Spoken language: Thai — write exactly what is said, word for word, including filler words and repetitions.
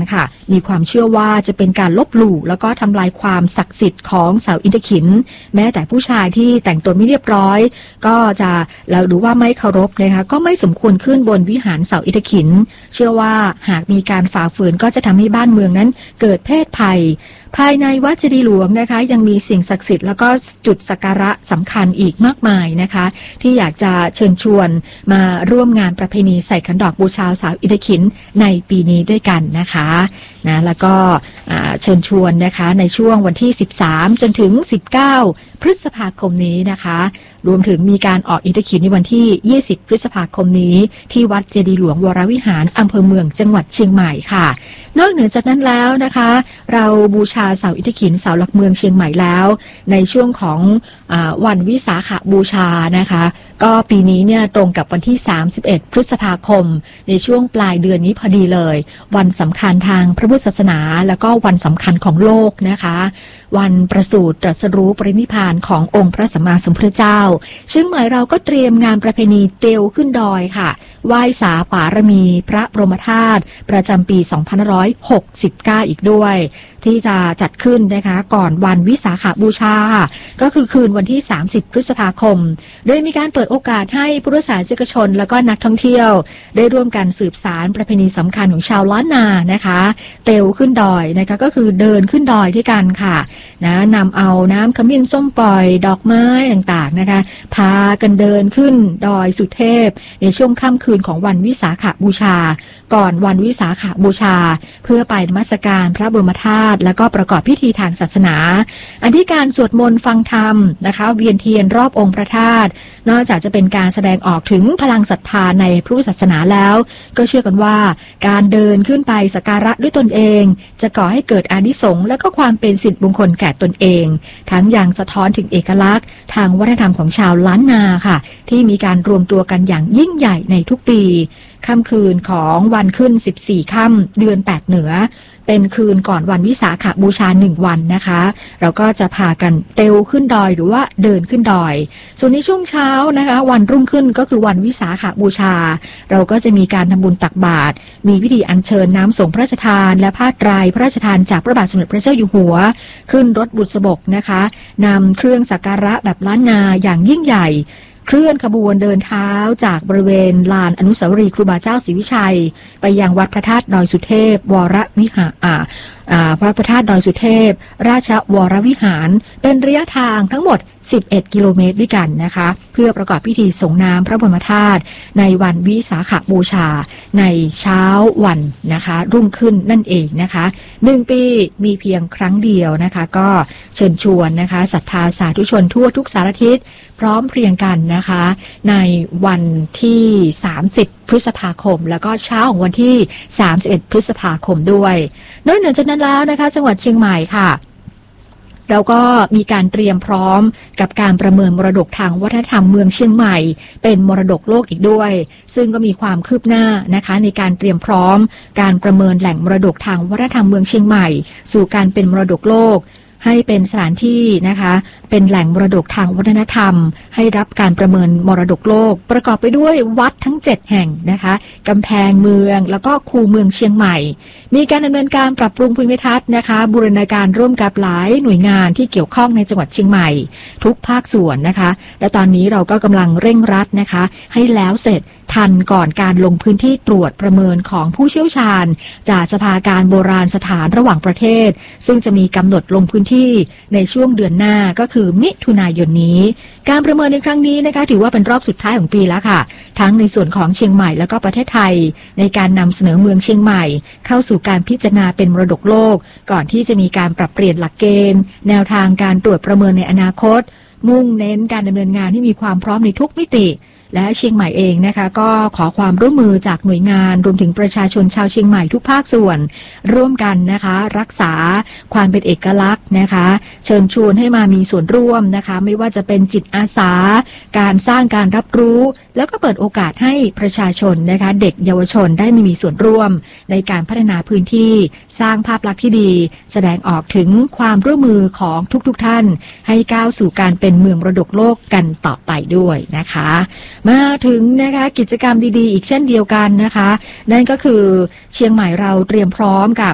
ค่ะมีความเชื่อว่าจะเป็นการลบหลู่แล้วก็ทำลายความศักดิ์สิทธิ์ของเสาอิฐขินแม้แต่ผู้ชายที่แต่งตัวไม่เรียบร้อยก็จะเราดูว่าไม่เคารพนะคะก็ไม่สมควรขึ้นบนวิหารเสาอิฐขินเชื่อว่าหากมีการฝ่าฝืนก็จะทำให้บ้านเมืองนั้นเกิดเพศภัยภายในวัดเจดีย์หลวงนะคะยังมีสิ่งศักดิ์สิทธิ์แล้วก็จุดสักการะสำคัญอีกมากมายนะคะที่อยากจะเชิญชวนมาร่วมงานประเพณีใส่ขันดอกบูชาเสาอิฐขินในปีนี้ด้วยกันนะคะนะแล้วก็เชิญชวนนะคะในช่วงวันที่สิบสามจนถึงสิบเก้าพฤษภาคมนี้นะคะรวมถึงมีการออกอิฐขินในวันที่ยี่สิบพฤษภาคมนี้ที่วัดเจดีย์หลวงวรวิหารอำเภอเมืองจังหวัดเชียงใหม่ค่ะนอกเหนือจากนั้นแล้วนะคะเราบูชาเสาอิฐขินเสาหลักเมืองเชียงใหม่แล้วในช่วงของอ่าวันวิสาขบูชานะคะก็ปีนี้เนี่ยตรงกับวันที่สามสิบเอ็ดพฤษภาคมในช่วงปลายเดือนนี้พอดีเลยวันสำคัญทางพระพุทธศาสนาแล้วก็วันสำคัญของโลกนะคะวันประสูติตรัสรู้ปรินิพพานขององค์พระสัมมาสัมพุทธเจ้าเชียงใหม่เราก็เตรียมงานประเพณีเตียวขึ้นดอยค่ะไหว้สาปารมีพระบรมธาตุประจำปีสองพันห้าร้อยหกสิบเก้าอีกด้วยที่จะจัดขึ้นนะคะก่อนวันวิสาขบูชาก็คือคืนวันที่สามสิบพฤษภาคมโดยมีการเปิดโอกาสให้พุทธศาสนิกชนและก็นักท่องเที่ยวได้ร่วมกันสืบสารประเพณีสำคัญของชาวล้านนานะคะเตียวขึ้นดอยนะคะก็คือเดินขึ้นดอยด้วยกันค่ะนะนำเอาน้ำขมิ้นส้มปล่อยดอกไม้ต่างๆนะคะพากันเดินขึ้นดอยสุเทพในช่วงค่ำคืนของวันวิสาขบูชาก่อนวันวิสาขบูชาเพื่อไปนมัสการพระบรมธาตุและก็ประกอบพิธีทางศาสนาอันที่การสวดมนต์ฟังธรรมนะคะเวียนเทียนรอบองค์พระธาตุนอกจากจะเป็นการแสดงออกถึงพลังศรัทธาในพระพุทธศาสนาแล้วก็เชื่อกันว่าการเดินขึ้นไปสักการะด้วยตนเองจะก่อให้เกิดอานิสงส์และก็ความเป็นสิริมงคลแก่ตนเองทั้งยังสะท้อนถึงเอกลักษณ์ทางวัฒนธรรมของชาวล้านนาค่ะที่มีการรวมตัวกันอย่างยิ่งใหญ่ในทุกปีค่ำคืนของวันขึ้นสิบสี่ค่ำเดือนแปดเหนือเป็นคืนก่อนวันวิสาขบูชาหนึ่งวันนะคะเราก็จะพากันเตลขึ้นดอยหรือว่าเดินขึ้นดอยส่วนในช่วงเช้านะคะวันรุ่งขึ้นก็คือวันวิสาขบูชาเราก็จะมีการทำบุญตักบาตรมีพิธีอัญเชิญน้ำสงฆ์พระราชทานและผ้าไตรพระราชทานจากพระบาทสมเด็จพระเจ้าอยู่หัวขึ้นรถบุษบกนะคะนำเครื่องสักการะแบบล้านนาอย่างยิ่งใหญ่เคลื่อนขบวนเดินเท้าจากบริเวณลานอนุสาวรีย์ครูบาเจ้าศรีวิชัยไปยังวัดพระธาตุดอยสุเทพวรวิหารอ่าพระพระธาตุดอยสุเทพราชวรวิหารเป็นระยะทางทั้งหมดสิบเอ็ดกิโลเมตรด้วยกันนะคะเพื่อประกอบพิธีส่งน้ำพระบรมธาตุในวันวิสาขบูชาในเช้าวันนะคะรุ่งขึ้นนั่นเองนะคะหนึ่งปีมีเพียงครั้งเดียวนะคะก็เชิญชวนนะคะศรัทธาสาธุชนทั่วทุกสารทิศพร้อมเพรียงกันนะคะในวันที่สามสิบพฤษภาคมแล้วก็เช้าของวันที่สามสิบเอ็ดพฤษภาคมด้วยนอกจากนั้นแล้วนะคะจังหวัดเชียงใหม่ค่ะเราก็มีการเตรียมพร้อมกับการประเมินมรดกทางวัฒนธรรมเมืองเชียงใหม่เป็นมรดกโลกอีกด้วยซึ่งก็มีความคืบหน้านะคะในการเตรียมพร้อมการประเมินแหล่งมรดกทางวัฒนธรรมเมืองเชียงใหม่สู่การเป็นมรดกโลกให้เป็นสถานที่นะคะเป็นแหล่งมรดกทางวัฒนธรรมให้รับการประเมินมรดกโลกประกอบไปด้วยวัดทั้งเจ็ดแห่งนะคะกำแพงเมืองแล้วก็คูเมืองเชียงใหม่มีการดำเนินการปรับปรุงภูมิทัศน์นะคะบูรณาการร่วมกับหลายหน่วยงานที่เกี่ยวข้องในจังหวัดเชียงใหม่ทุกภาคส่วนนะคะและตอนนี้เราก็กำลังเร่งรัดนะคะให้แล้วเสร็จทันก่อนการลงพื้นที่ตรวจประเมินของผู้เชี่ยวชาญจากสภาการโบราณสถานระหว่างประเทศซึ่งจะมีกำหนดลงพื้นที่ในช่วงเดือนหน้าก็คือมิถุนายนนี้การประเมินในครั้งนี้นะคะถือว่าเป็นรอบสุดท้ายของปีแล้วค่ะทั้งในส่วนของเชียงใหม่แล้วก็ประเทศไทยในการนำเสนอเมืองเชียงใหม่เข้าสู่การพิจารณาเป็นมรดกโลกก่อนที่จะมีการปรับเปลี่ยนหลักเกณฑ์แนวทางการตรวจประเมินในอนาคตมุ่งเน้นการดำเนินงานที่มีความพร้อมในทุกมิติและเชียงใหม่เองนะคะก็ขอความร่วมมือจากหน่วยงานรวมถึงประชาชนชาวเชียงใหม่ทุกภาคส่วนร่วมกันนะคะรักษาความเป็นเอกลักษณ์นะคะเชิญชวนให้มามีส่วนร่วมนะคะไม่ว่าจะเป็นจิตอาสาการสร้างการรับรู้แล้วก็เปิดโอกาสให้ประชาชนนะคะเด็กเยาวชนได้มีส่วนร่วมในการพัฒนาพื้นที่สร้างภาพลักษณ์ที่ดีแสดงออกถึงความร่วมมือของทุกๆ ท่านให้ก้าวสู่การเป็นเมืองมรดกโลกกันต่อไปด้วยนะคะมาถึงนะคะกิจกรรมดีๆอีกเช่นเดียวกันนะคะนั่นก็คือเชียงใหม่เราเตรียมพร้อมกับ